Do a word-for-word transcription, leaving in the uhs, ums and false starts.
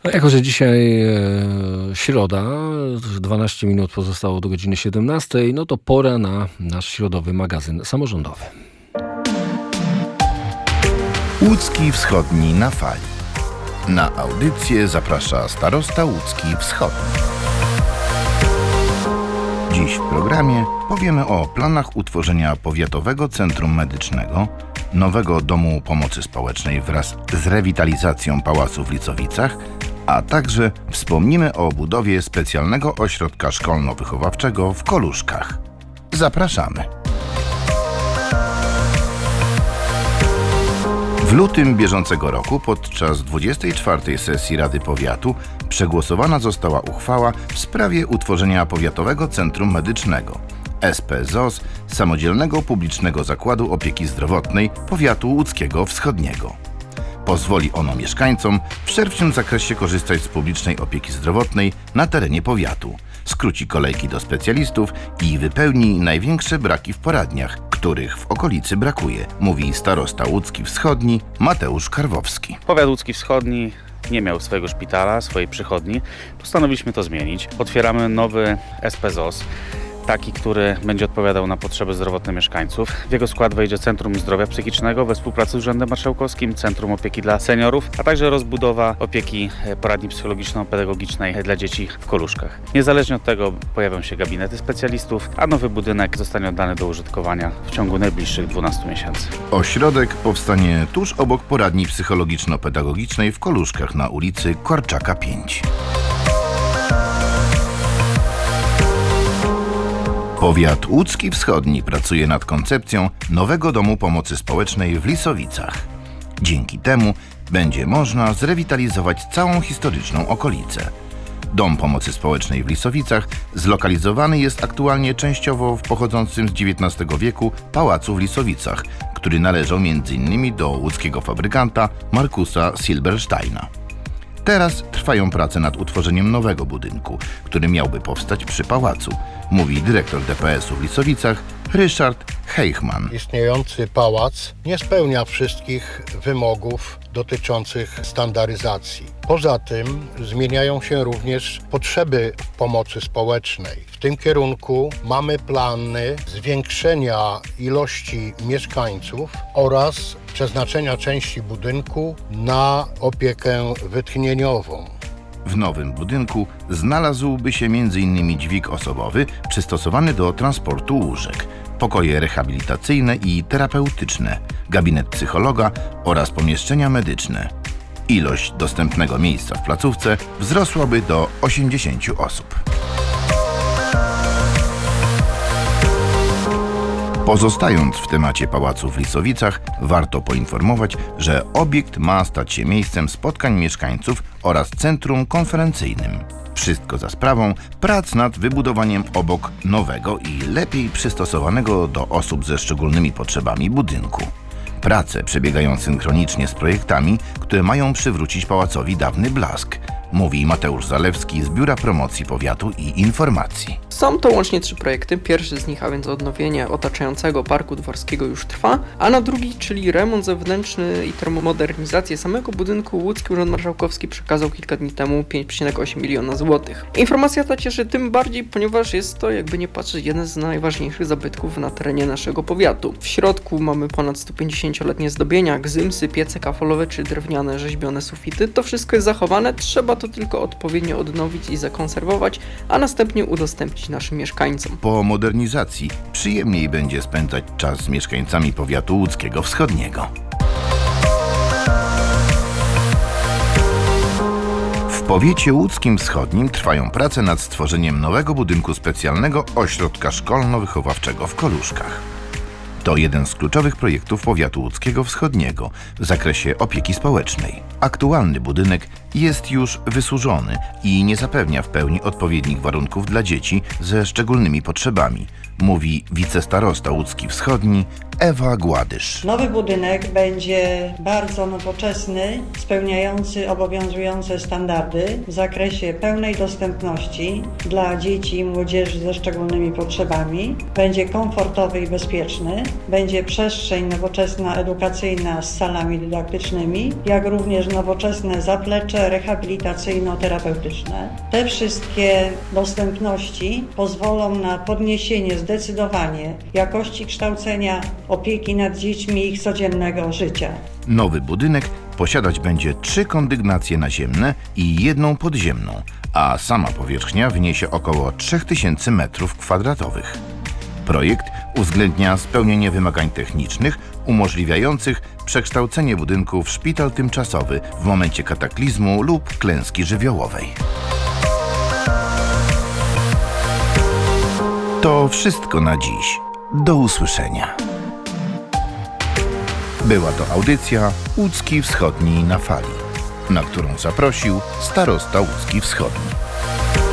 No, jako że dzisiaj e, środa, dwanaście minut pozostało do godziny siedemnastej, no to pora na nasz środowy magazyn samorządowy. Łódzki Wschodni na fali. Na audycję zaprasza starosta Łódzki Wschodni. Dziś w programie powiemy o planach utworzenia Powiatowego Centrum Medycznego, nowego Domu Pomocy Społecznej wraz z rewitalizacją pałacu w Lisowicach, a także wspomnimy o budowie specjalnego ośrodka szkolno-wychowawczego w Koluszkach. Zapraszamy. W lutym bieżącego roku podczas dwudziestej czwartej sesji Rady Powiatu przegłosowana została uchwała w sprawie utworzenia Powiatowego Centrum Medycznego S P Z O S, Samodzielnego Publicznego Zakładu Opieki Zdrowotnej Powiatu Łódzkiego Wschodniego. Pozwoli ono mieszkańcom w szerszym zakresie korzystać z publicznej opieki zdrowotnej na terenie powiatu, skróci kolejki do specjalistów i wypełni największe braki w poradniach, których w okolicy brakuje, mówi starosta Łódzki Wschodni Mateusz Karwowski. Powiat Łódzki Wschodni nie miał swojego szpitala, swojej przychodni. Postanowiliśmy to zmienić. Otwieramy nowy S P Z O S, taki, który będzie odpowiadał na potrzeby zdrowotne mieszkańców. W jego skład wejdzie Centrum Zdrowia Psychicznego we współpracy z Urzędem Marszałkowskim, Centrum Opieki dla Seniorów, a także rozbudowa opieki poradni psychologiczno-pedagogicznej dla dzieci w Koluszkach. Niezależnie od tego pojawią się gabinety specjalistów, a nowy budynek zostanie oddany do użytkowania w ciągu najbliższych dwunastu miesięcy. Ośrodek powstanie tuż obok poradni psychologiczno-pedagogicznej w Koluszkach na ulicy Korczaka pięć. Powiat Łódzki Wschodni pracuje nad koncepcją nowego Domu Pomocy Społecznej w Lisowicach. Dzięki temu będzie można zrewitalizować całą historyczną okolicę. Dom Pomocy Społecznej w Lisowicach zlokalizowany jest aktualnie częściowo w pochodzącym z dziewiętnastego wieku pałacu w Lisowicach, który należał między innymi do łódzkiego fabrykanta Markusa Silbersteina. Teraz trwają prace nad utworzeniem nowego budynku, który miałby powstać przy pałacu, mówi dyrektor D P S u w Lisowicach Ryszard Heichman. Istniejący pałac nie spełnia wszystkich wymogów dotyczących standaryzacji. Poza tym zmieniają się również potrzeby pomocy społecznej. W tym kierunku mamy plany zwiększenia ilości mieszkańców oraz przeznaczenia części budynku na opiekę wytchnieniową. W nowym budynku znalazłby się między innymi dźwig osobowy przystosowany do transportu łóżek, pokoje rehabilitacyjne i terapeutyczne, gabinet psychologa oraz pomieszczenia medyczne. Ilość dostępnego miejsca w placówce wzrosłaby do osiemdziesięciu osób. Pozostając w temacie pałacu w Lisowicach, warto poinformować, że obiekt ma stać się miejscem spotkań mieszkańców oraz centrum konferencyjnym. Wszystko za sprawą prac nad wybudowaniem obok nowego i lepiej przystosowanego do osób ze szczególnymi potrzebami budynku. Prace przebiegają synchronicznie z projektami, które mają przywrócić pałacowi dawny blask, mówi Mateusz Zalewski z Biura Promocji Powiatu i Informacji. Są to łącznie trzy projekty. Pierwszy z nich, a więc odnowienie otaczającego Parku Dworskiego, już trwa, a na drugi, czyli remont zewnętrzny i termomodernizację samego budynku, Łódzki Urząd Marszałkowski przekazał kilka dni temu pięć przecinek osiem miliona złotych. Informacja ta cieszy tym bardziej, ponieważ jest to, jakby nie patrzeć, jeden z najważniejszych zabytków na terenie naszego powiatu. W środku mamy ponad sto pięćdziesięcioletnie zdobienia, gzymsy, piece kafolowe czy drewniane rzeźbione sufity. To wszystko jest zachowane, trzeba to tylko odpowiednio odnowić i zakonserwować, a następnie udostępnić naszym mieszkańcom. Po modernizacji przyjemniej będzie spędzać czas z mieszkańcami powiatu łódzkiego wschodniego. W powiecie łódzkim wschodnim trwają prace nad stworzeniem nowego budynku specjalnego ośrodka szkolno-wychowawczego w Koluszkach. To jeden z kluczowych projektów powiatu łódzkiego wschodniego w zakresie opieki społecznej. Aktualny budynek jest już wysłużony i nie zapewnia w pełni odpowiednich warunków dla dzieci ze szczególnymi potrzebami, mówi wicestarosta Łódzki Wschodni Ewa Gładysz. Nowy budynek będzie bardzo nowoczesny, spełniający obowiązujące standardy w zakresie pełnej dostępności dla dzieci i młodzieży ze szczególnymi potrzebami. Będzie komfortowy i bezpieczny. Będzie przestrzeń nowoczesna, edukacyjna z salami dydaktycznymi, jak również nowoczesne zaplecze rehabilitacyjno-terapeutyczne. Te wszystkie dostępności pozwolą na podniesienie zdecydowanie jakości kształcenia, opieki nad dziećmi i ich codziennego życia. Nowy budynek posiadać będzie trzy kondygnacje naziemne i jedną podziemną, a sama powierzchnia wyniesie około trzy tysiące metrów kwadratowych. Projekt uwzględnia spełnienie wymagań technicznych umożliwiających przekształcenie budynku w szpital tymczasowy w momencie kataklizmu lub klęski żywiołowej. To wszystko na dziś. Do usłyszenia. Była to audycja Łódzki Wschodni na fali, na którą zaprosił starosta Łódzki Wschodni.